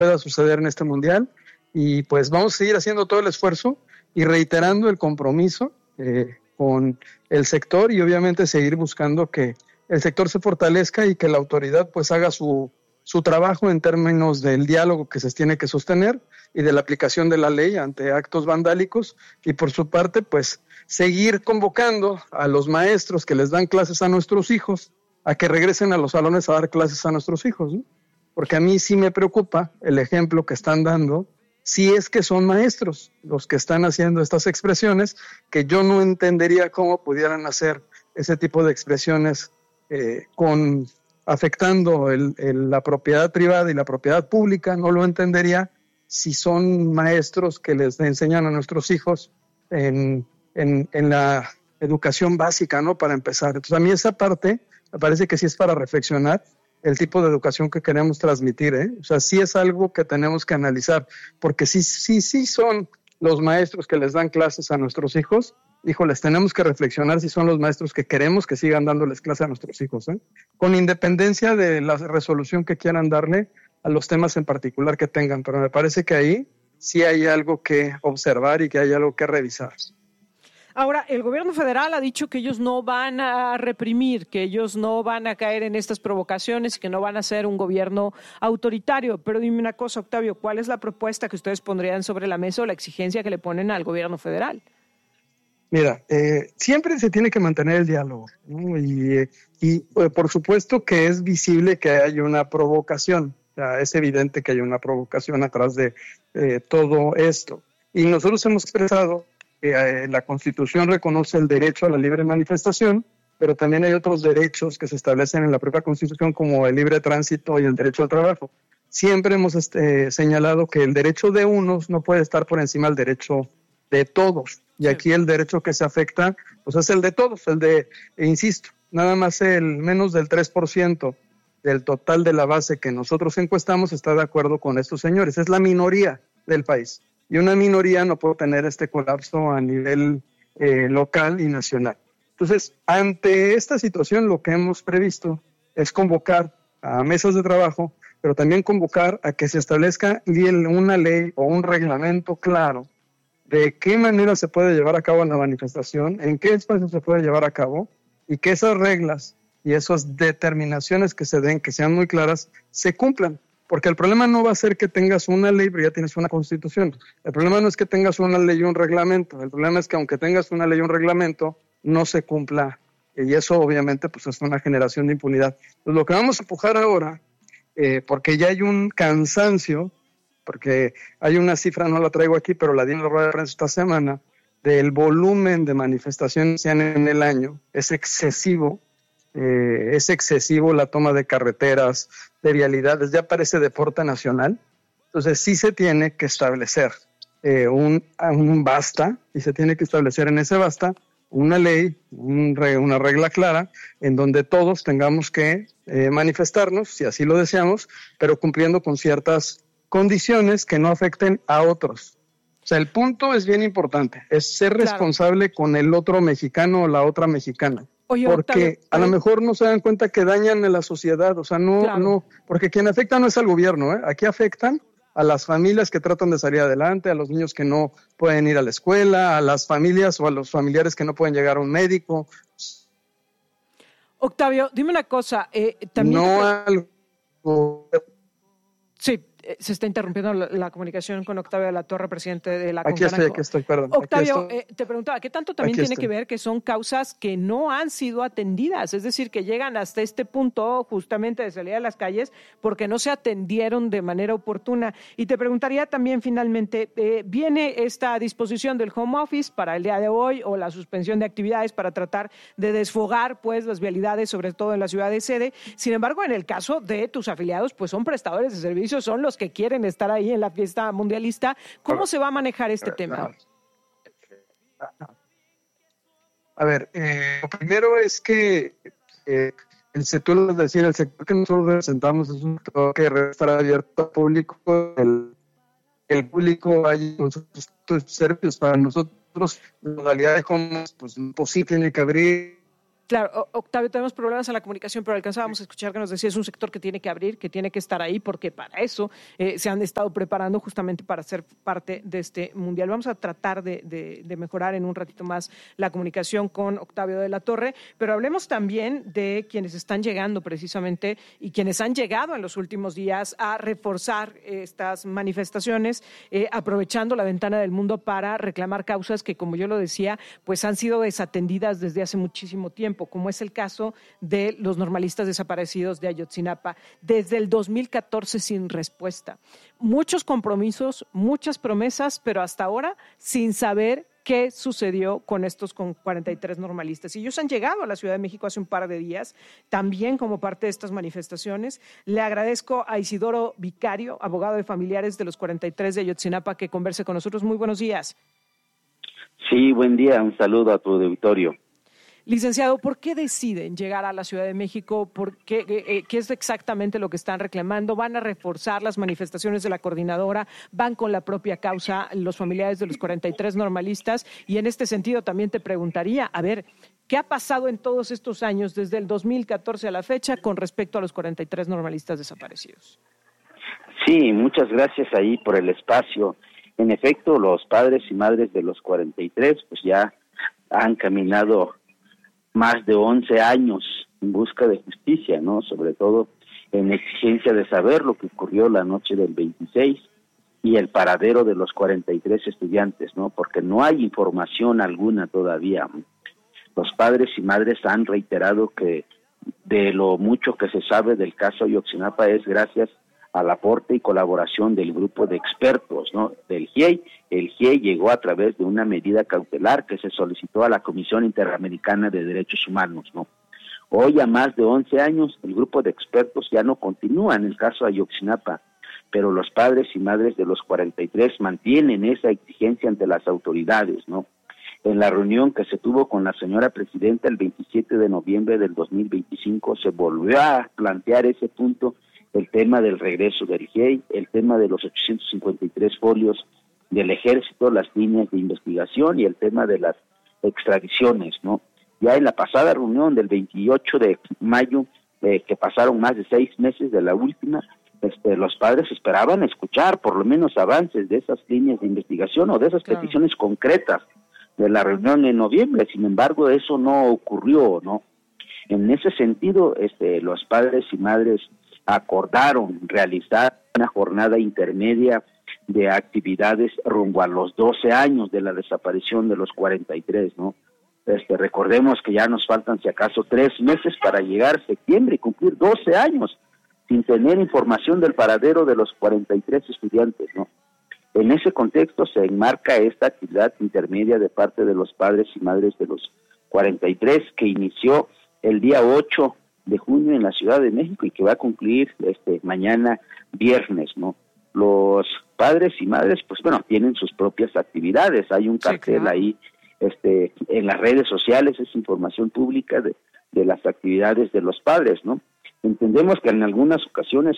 pueda suceder en este mundial. Y pues vamos a seguir haciendo todo el esfuerzo y reiterando el compromiso con el sector, y obviamente seguir buscando que el sector se fortalezca y que la autoridad pues haga su trabajo en términos del diálogo que se tiene que sostener y de la aplicación de la ley ante actos vandálicos, y por su parte pues seguir convocando a los maestros que les dan clases a nuestros hijos a que regresen a los salones a dar clases a nuestros hijos, ¿no? Porque a mí sí me preocupa el ejemplo que están dando, si es que son maestros los que están haciendo estas expresiones, que yo no entendería cómo pudieran hacer ese tipo de expresiones afectando la propiedad privada y la propiedad pública. No lo entendería si son maestros que les enseñan a nuestros hijos en la educación básica, ¿no? Para empezar. Entonces, a mí esa parte me parece que sí es para reflexionar el tipo de educación que queremos transmitir, ¿eh? O sea, sí es algo que tenemos que analizar, porque sí son los maestros que les dan clases a nuestros hijos. Híjoles, tenemos que reflexionar si son los maestros que queremos que sigan dándoles clase a nuestros hijos, ¿eh? Con independencia de la resolución que quieran darle a los temas en particular que tengan, pero me parece que ahí sí hay algo que observar y que hay algo que revisar. Ahora, el gobierno federal ha dicho que ellos no van a reprimir, que ellos no van a caer en estas provocaciones y que no van a ser un gobierno autoritario. Pero dime una cosa, Octavio, ¿cuál es la propuesta que ustedes pondrían sobre la mesa o la exigencia que le ponen al gobierno federal? Mira, siempre se tiene que mantener el diálogo, ¿no? Y por supuesto que es visible que hay una provocación. O sea, es evidente que hay una provocación atrás de todo esto. Y nosotros hemos expresado que la Constitución reconoce el derecho a la libre manifestación, pero también hay otros derechos que se establecen en la propia Constitución, como el libre tránsito y el derecho al trabajo. Siempre hemos señalado que el derecho de unos no puede estar por encima del derecho de todos. Y aquí el derecho que se afecta pues es el de todos, insisto, nada más el menos del 3% del total de la base que nosotros encuestamos está de acuerdo con estos señores. Es la minoría del país. Y una minoría no puede tener este colapso a nivel local y nacional. Entonces, ante esta situación, lo que hemos previsto es convocar a mesas de trabajo, pero también convocar a que se establezca una ley o un reglamento claro de qué manera se puede llevar a cabo la manifestación, en qué espacio se puede llevar a cabo, y que esas reglas y esas determinaciones que se den, que sean muy claras, se cumplan. Porque el problema no va a ser que tengas una ley, pero ya tienes una constitución. El problema no es que tengas una ley y un reglamento. El problema es que aunque tengas una ley y un reglamento, no se cumpla. Y eso obviamente pues es una generación de impunidad. Pues lo que vamos a empujar ahora, porque ya hay un cansancio, porque hay una cifra, no la traigo aquí, pero la di en la rueda de prensa esta semana, del volumen de manifestaciones en el año, es excesivo. Es excesivo la toma de carreteras, de vialidades, ya parece deporte nacional. Entonces sí se tiene que establecer un basta, y se tiene que establecer en ese basta una ley, una regla clara, en donde todos tengamos que manifestarnos, si así lo deseamos, pero cumpliendo con ciertas condiciones que no afecten a otros. O sea, el punto es bien importante, es ser responsable con el otro mexicano o la otra mexicana. Oye, porque Octavio, a lo mejor no se dan cuenta que dañan a la sociedad, o sea, no, porque quien afecta no es al gobierno, aquí afectan a las familias que tratan de salir adelante, a los niños que no pueden ir a la escuela, a las familias o a los familiares que no pueden llegar a un médico. Octavio, dime una cosa, también... No algo... Sí. Se está interrumpiendo la comunicación con Octavio de la Torre, presidente de la Aquí estoy, perdón. Octavio, te preguntaba, ¿qué tanto también tiene que ver que son causas que no han sido atendidas? Es decir, que llegan hasta este punto justamente de salir a las calles porque no se atendieron de manera oportuna. Y te preguntaría también finalmente, ¿viene esta disposición del home office para el día de hoy o la suspensión de actividades para tratar de desfogar pues las vialidades, sobre todo en la ciudad de sede? Sin embargo, en el caso de tus afiliados, pues son prestadores de servicios, son los que quieren estar ahí en la fiesta mundialista. ¿Cómo se va a manejar este tema? A ver, lo primero es que el sector que nosotros representamos es un sector que debe estar abierto al público. El público hay sus servicios para nosotros, modalidades como pues imposible, tiene que abrir Claro, Octavio, tenemos problemas en la comunicación, pero alcanzábamos a escuchar que nos decía es un sector que tiene que abrir, que tiene que estar ahí, porque para eso se han estado preparando justamente para ser parte de este mundial. Vamos a tratar de mejorar en un ratito más la comunicación con Octavio de la Torre, pero hablemos también de quienes están llegando precisamente y quienes han llegado en los últimos días a reforzar estas manifestaciones, aprovechando la ventana del mundo para reclamar causas que, como yo lo decía, pues han sido desatendidas desde hace muchísimo tiempo, como es el caso de los normalistas desaparecidos de Ayotzinapa, desde el 2014 sin respuesta. Muchos compromisos, muchas promesas, pero hasta ahora sin saber qué sucedió con estos 43 normalistas. Y ellos han llegado a la Ciudad de México hace un par de días, también como parte de estas manifestaciones. Le agradezco a Isidoro Vicario, abogado de familiares de los 43 de Ayotzinapa, que converse con nosotros. Muy buenos días. Sí, buen día. Un saludo a tu auditorio. Licenciado, ¿por qué deciden llegar a la Ciudad de México? ¿Qué es exactamente lo que están reclamando? ¿Van a reforzar las manifestaciones de la coordinadora? ¿Van con la propia causa los familiares de los 43 normalistas? Y en este sentido también te preguntaría, a ver, ¿qué ha pasado en todos estos años, desde el 2014 a la fecha, con respecto a los 43 normalistas desaparecidos? Sí, muchas gracias ahí por el espacio. En efecto, los padres y madres de los 43 pues ya han caminado más de 11 años en busca de justicia, ¿no? Sobre todo en exigencia de saber lo que ocurrió la noche del 26 y el paradero de los 43 estudiantes, ¿no? Porque no hay información alguna todavía. Los padres y madres han reiterado que de lo mucho que se sabe del caso Ayotzinapa es gracias al aporte y colaboración del grupo de expertos, ¿no? Del GIEI. El GIEI llegó a través de una medida cautelar que se solicitó a la Comisión Interamericana de Derechos Humanos, ¿no? Hoy, a más de 11 años, el grupo de expertos ya no continúa en el caso Ayotzinapa, pero los padres y madres de los 43 mantienen esa exigencia ante las autoridades, ¿no? En la reunión que se tuvo con la señora presidenta el 27 de noviembre del 2025 se volvió a plantear ese punto, el tema del regreso del GIEI, el tema de los 853 folios del ejército, las líneas de investigación y el tema de las extradiciones, ¿no? Ya en la pasada reunión del 28 de mayo, que pasaron más de 6 meses de la última, los padres esperaban escuchar por lo menos avances de esas líneas de investigación o de esas peticiones concretas de la reunión en noviembre. Sin embargo, eso no ocurrió, ¿no? En ese sentido, los padres y madres acordaron realizar una jornada intermedia de actividades rumbo a los 12 años de la desaparición de los 43, ¿no? Recordemos que ya nos faltan si acaso 3 meses para llegar a septiembre y cumplir 12 años sin tener información del paradero de los 43 estudiantes, ¿no? En ese contexto se enmarca esta actividad intermedia de parte de los padres y madres de los 43 que inició el día 8 de junio en la Ciudad de México y que va a concluir mañana viernes, ¿no? Los padres y madres, pues bueno, tienen sus propias actividades. Hay un cartel ahí, en las redes sociales, es información pública de las actividades de los padres, ¿no? Entendemos que en algunas ocasiones,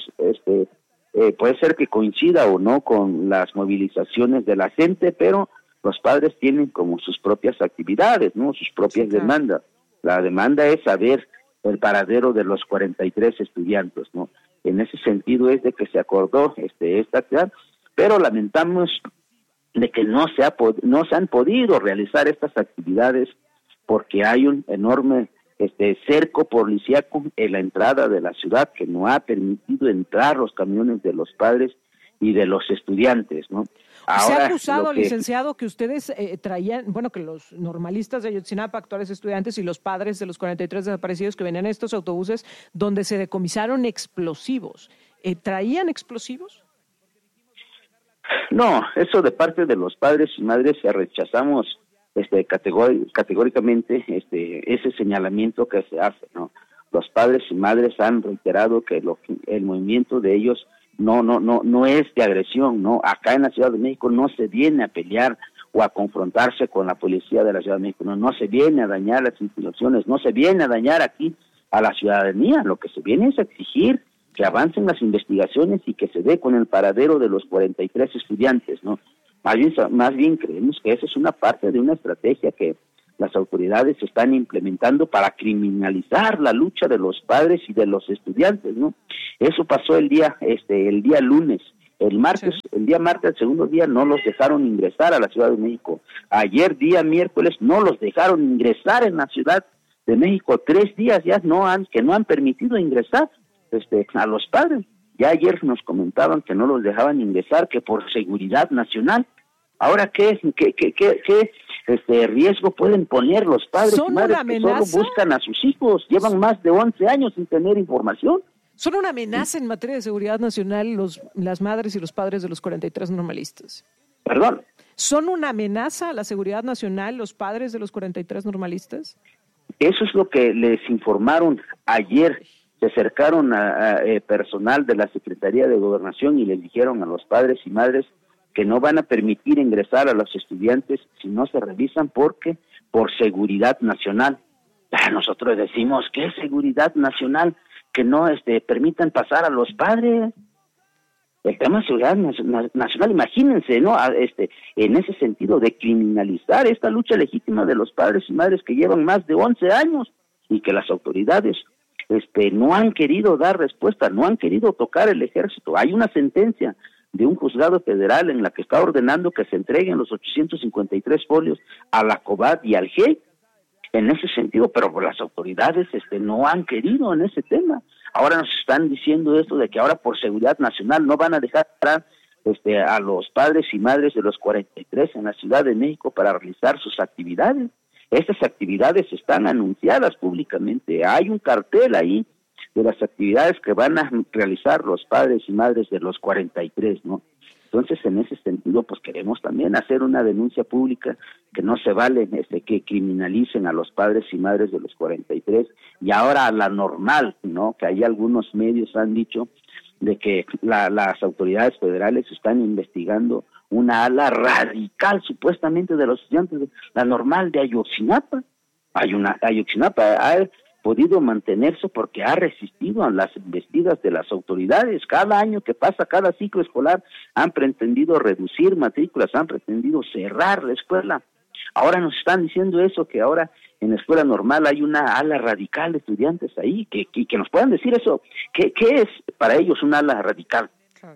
puede ser que coincida o no con las movilizaciones de la gente, pero los padres tienen como sus propias actividades, ¿no? Sus propias demandas. La demanda es saber el paradero de los 43 estudiantes, ¿no? En ese sentido es de que se acordó esta actividad, pero lamentamos de que no se han podido realizar estas actividades porque hay un enorme cerco policíaco en la entrada de la ciudad que no ha permitido entrar los camiones de los padres y de los estudiantes, ¿no? Ahora, se ha acusado, licenciado, que ustedes traían, que los normalistas de Ayotzinapa, actuales estudiantes, y los padres de los 43 desaparecidos que venían en estos autobuses donde se decomisaron explosivos. ¿Traían explosivos? No, eso de parte de los padres y madres rechazamos categóricamente ese señalamiento que se hace, ¿no? Los padres y madres han reiterado que el movimiento de ellos no es de agresión, ¿no? Acá en la Ciudad de México no se viene a pelear o a confrontarse con la policía de la Ciudad de México, no se viene a dañar las instituciones, no se viene a dañar aquí a la ciudadanía. Lo que se viene es a exigir que avancen las investigaciones y que se dé con el paradero de los 43 estudiantes, ¿no? Más bien creemos que esa es una parte de una estrategia que las autoridades están implementando para criminalizar la lucha de los padres y de los estudiantes, ¿no? Eso pasó el día lunes. El martes, sí. El día martes, el segundo día, no los dejaron ingresar a la Ciudad de México. Ayer, día miércoles, no los dejaron ingresar en la Ciudad de México. 3 días ya que no han permitido ingresar a los padres. Ya ayer nos comentaban que no los dejaban ingresar, que por seguridad nacional. Ahora, ¿qué riesgo pueden poner los padres y madres que solo buscan a sus hijos? Llevan más de 11 años sin tener información. ¿Son una amenaza en materia de seguridad nacional las madres y los padres de los 43 normalistas? ¿Perdón? ¿Son una amenaza a la seguridad nacional los padres de los 43 normalistas? Eso es lo que les informaron ayer. Se acercaron a personal de la Secretaría de Gobernación y les dijeron a los padres y madres que no van a permitir ingresar a los estudiantes si no se revisan porque por seguridad nacional. Nosotros decimos, ¿qué es seguridad nacional? Que no permitan pasar a los padres. El tema de seguridad nacional, imagínense, ¿no? En ese sentido de criminalizar esta lucha legítima de los padres y madres que llevan más de 11 años y que las autoridades no han querido dar respuesta, no han querido tocar el ejército. Hay una sentencia de un juzgado federal en la que está ordenando que se entreguen los 853 folios a la COBAD y al GIEI en ese sentido, pero las autoridades no han querido en ese tema. Ahora nos están diciendo esto de que ahora por seguridad nacional no van a dejar entrar a los padres y madres de los 43 en la Ciudad de México para realizar sus actividades. Estas actividades están anunciadas públicamente. Hay un cartel ahí de las actividades que van a realizar los padres y madres de los 43, ¿no? Entonces, en ese sentido, pues queremos también hacer una denuncia pública que no se vale que criminalicen a los padres y madres de los 43 y ahora a la normal, ¿no? Que hay algunos medios han dicho de que las autoridades federales están investigando una ala radical supuestamente de los estudiantes de la normal de Ayotzinapa. Ayotzinapa ha podido mantenerse porque ha resistido a las embestidas de las autoridades. Cada año que pasa, cada ciclo escolar, han pretendido reducir matrículas, han pretendido cerrar la escuela. Ahora nos están diciendo eso, que ahora en la escuela normal hay una ala radical de estudiantes ahí, que nos puedan decir eso. ¿Qué es para ellos una ala radical?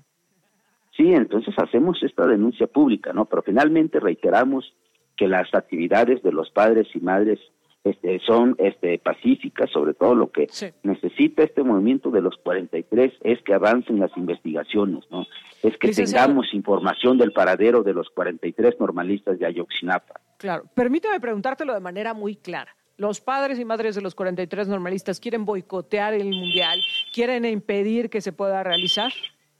Sí, entonces hacemos esta denuncia pública, ¿no? Pero finalmente reiteramos que las actividades de los padres y madres son pacíficas. Sobre todo lo que necesita este movimiento de los 43 es que avancen las investigaciones, ¿no? Es que tengamos información del paradero de los 43 normalistas de Ayotzinapa. Claro, permítame preguntártelo de manera muy clara. Los padres y madres de los 43 normalistas quieren boicotear el Mundial, quieren impedir que se pueda realizar.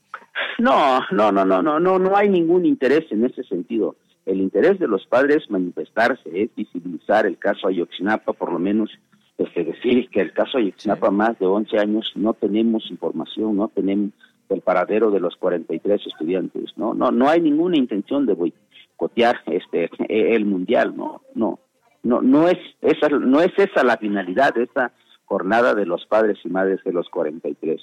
No hay ningún interés en ese sentido. El interés de los padres es manifestarse, es visibilizar el caso Ayotzinapa, por lo menos decir que el caso Ayotzinapa más de 11 años no tenemos información, no tenemos el paradero de los 43 estudiantes, no hay ninguna intención de boicotear el Mundial, no es esa la finalidad de esta jornada de los padres y madres de los 43.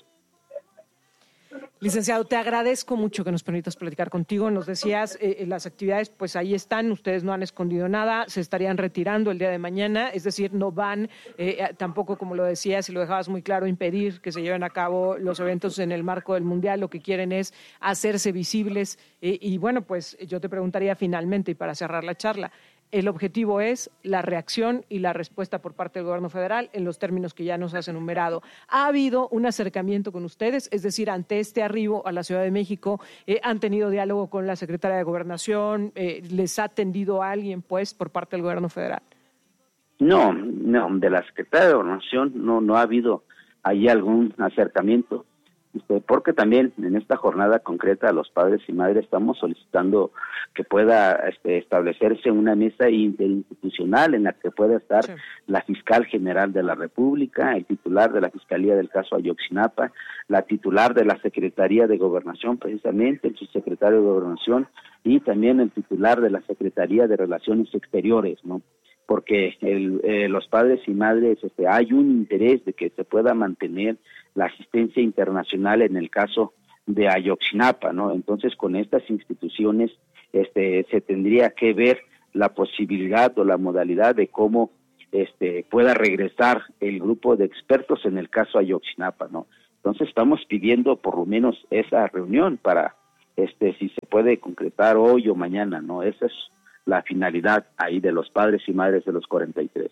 Licenciado, te agradezco mucho que nos permitas platicar contigo. Nos decías, las actividades pues ahí están, ustedes no han escondido nada, se estarían retirando el día de mañana, es decir, no van tampoco, como lo decías y lo dejabas muy claro, impedir que se lleven a cabo los eventos en el marco del Mundial. Lo que quieren es hacerse visibles y bueno, pues yo te preguntaría finalmente, y para cerrar la charla, el objetivo es la reacción y la respuesta por parte del gobierno federal en los términos que ya nos has enumerado. ¿Ha habido un acercamiento con ustedes? Es decir, ante este arribo a la Ciudad de México, ¿han tenido diálogo con la secretaria de Gobernación? ¿Les ha atendido a alguien, pues, por parte del gobierno federal? No, de la secretaria de Gobernación no ha habido ahí algún acercamiento. Porque también en esta jornada concreta a los padres y madres estamos solicitando que pueda establecerse una mesa interinstitucional en la que pueda estar la fiscal general de la República, el titular de la Fiscalía del caso Ayotzinapa, la titular de la Secretaría de Gobernación, precisamente el subsecretario de Gobernación, y también el titular de la Secretaría de Relaciones Exteriores, ¿no? Porque los padres y madres hay un interés de que se pueda mantener la asistencia internacional en el caso de Ayotzinapa, ¿no? Entonces, con estas instituciones se tendría que ver la posibilidad o la modalidad de cómo pueda regresar el grupo de expertos en el caso Ayotzinapa, ¿no? Entonces estamos pidiendo por lo menos esa reunión para si se puede concretar hoy o mañana, ¿no? Esa es la finalidad ahí de los padres y madres de los 43.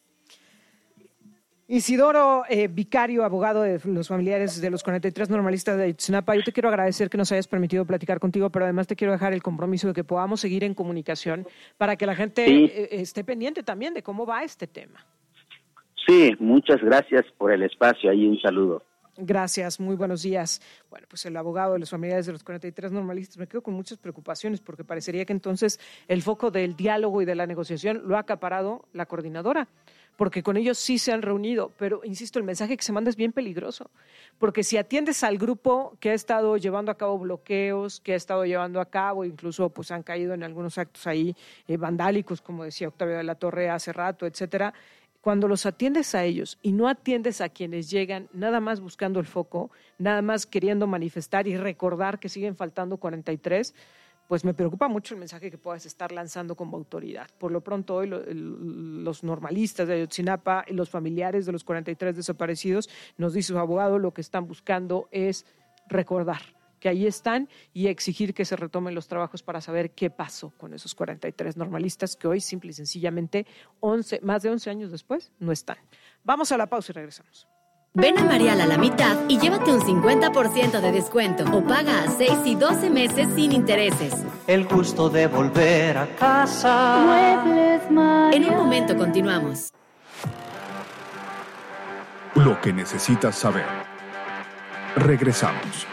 Isidoro, vicario, abogado de los familiares de los 43 normalistas de Ayotzinapa, yo te quiero agradecer que nos hayas permitido platicar contigo, pero además te quiero dejar el compromiso de que podamos seguir en comunicación para que la gente esté pendiente también de cómo va este tema. Sí, muchas gracias por el espacio ahí, un saludo. Gracias, muy buenos días. Bueno, pues el abogado de los familiares de los 43 normalistas, me quedo con muchas preocupaciones porque parecería que entonces el foco del diálogo y de la negociación lo ha acaparado la coordinadora, porque con ellos sí se han reunido, pero insisto, el mensaje que se manda es bien peligroso, porque si atiendes al grupo que ha estado llevando a cabo bloqueos, que ha estado llevando a cabo, incluso pues han caído en algunos actos ahí vandálicos, como decía Octavio de la Torre hace rato, etcétera. Cuando los atiendes a ellos y no atiendes a quienes llegan nada más buscando el foco, nada más queriendo manifestar y recordar que siguen faltando 43, pues me preocupa mucho el mensaje que puedas estar lanzando como autoridad. Por lo pronto hoy los normalistas de Ayotzinapa y los familiares de los 43 desaparecidos, nos dice su abogado, lo que están buscando es recordar que ahí están y exigir que se retomen los trabajos para saber qué pasó con esos 43 normalistas que hoy simple y sencillamente más de 11 años después no están. Vamos a la pausa y regresamos. Ven a Marial a la mitad y llévate un 50% de descuento o paga a 6 y 12 meses sin intereses. El gusto de volver a casa. Muebles Marial. En un momento continuamos. Lo que necesitas saber. Regresamos.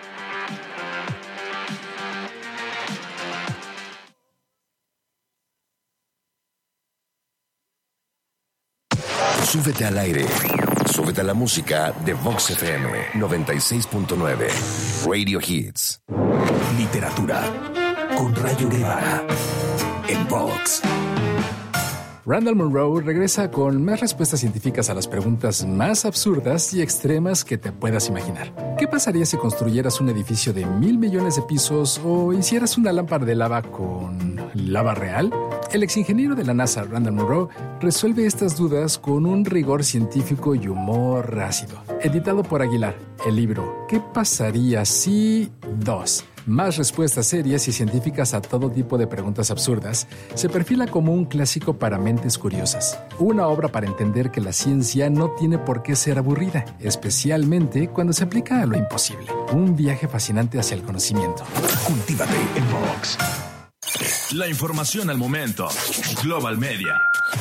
Súbete al aire. Súbete a la música de Vox FM 96.9. Radio Hits. Literatura con Rayo Guevara en Vox. Randall Munroe regresa con más respuestas científicas a las preguntas más absurdas y extremas que te puedas imaginar. ¿Qué pasaría si construyeras un edificio de 1,000 millones de pisos o hicieras una lámpara de lava con lava real? El exingeniero de la NASA, Randall Munroe, resuelve estas dudas con un rigor científico y humor ácido. Editado por Aguilar, el libro ¿Qué pasaría si 2? Más respuestas serias y científicas a todo tipo de preguntas absurdas, se perfila como un clásico para mentes curiosas. Una obra para entender que la ciencia no tiene por qué ser aburrida, especialmente cuando se aplica a lo imposible. Un viaje fascinante hacia el conocimiento. Cultívate en Vox. La información al momento. Global Media.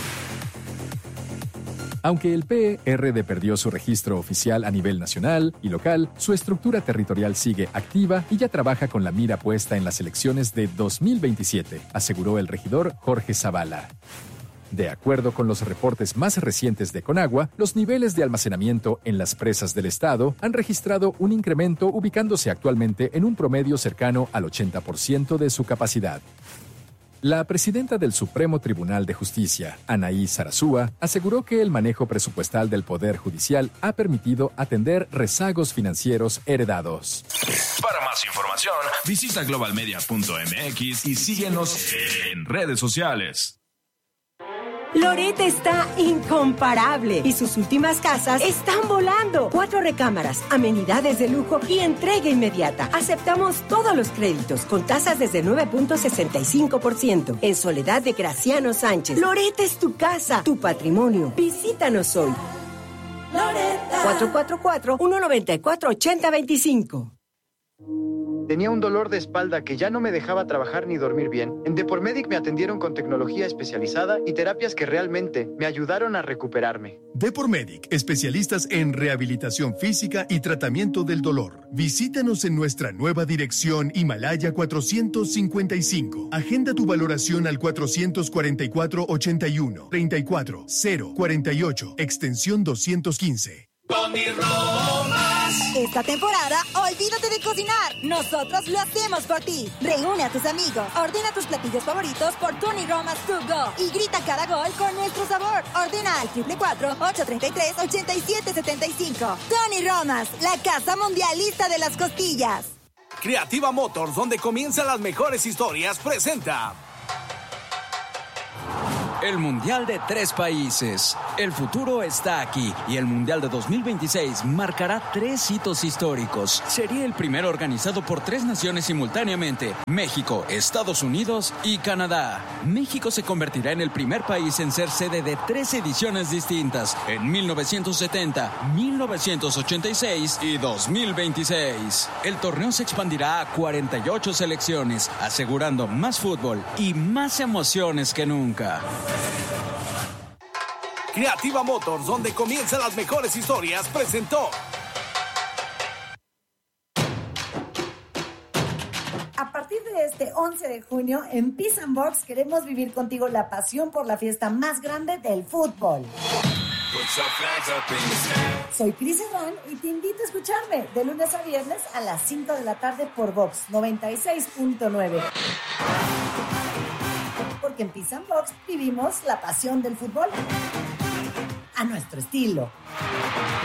Aunque el PRD perdió su registro oficial a nivel nacional y local, su estructura territorial sigue activa y ya trabaja con la mira puesta en las elecciones de 2027, aseguró el regidor Jorge Zavala. De acuerdo con los reportes más recientes de Conagua, los niveles de almacenamiento en las presas del estado han registrado un incremento ubicándose actualmente en un promedio cercano al 80% de su capacidad. La presidenta del Supremo Tribunal de Justicia, Anaí Sarasúa, aseguró que el manejo presupuestal del Poder Judicial ha permitido atender rezagos financieros heredados. Para más información, visita globalmedia.mx y síguenos en redes sociales. Loret está incomparable y sus últimas casas están volando. 4 recámaras, amenidades de lujo y entrega inmediata. Aceptamos todos los créditos con tasas desde 9.65%. En Soledad de Graciano Sánchez. Loret es tu casa, tu patrimonio. Visítanos hoy. Loretta. 444-194-8025. Tenía un dolor de espalda que ya no me dejaba trabajar ni dormir bien. En Depormedic me atendieron con tecnología especializada y terapias que realmente me ayudaron a recuperarme. Depormedic, especialistas en rehabilitación física y tratamiento del dolor. Visítanos en nuestra nueva dirección Himalaya 455. Agenda tu valoración al 444-81-34-048, extensión 215. Tony Romas. Esta temporada, olvídate de cocinar. Nosotros lo hacemos por ti. Reúne a tus amigos, ordena tus platillos favoritos por Tony Romas To Go y grita cada gol con nuestro sabor. Ordena al 444-833-8775. Tony Romas, la casa mundialista de las costillas. Creativa Motors, donde comienzan las mejores historias, presenta el Mundial de 3 países. El futuro está aquí y el Mundial de 2026 marcará 3 hitos históricos. Sería el primero organizado por 3 naciones simultáneamente: México, Estados Unidos y Canadá. México se convertirá en el primer país en ser sede de 3 ediciones distintas, en 1970, 1986 y 2026. El torneo se expandirá a 48 selecciones, asegurando más fútbol y más emociones que nunca. Creativa Motors, donde comienzan las mejores historias, presentó. A partir de este 11 de junio, en Peace and Box queremos vivir contigo la pasión por la fiesta más grande del fútbol. Soy Cris Herrán y te invito a escucharme de lunes a viernes a las 5 de la tarde por Vox 96.9. Porque en Peace and Box vivimos la pasión del fútbol a nuestro estilo.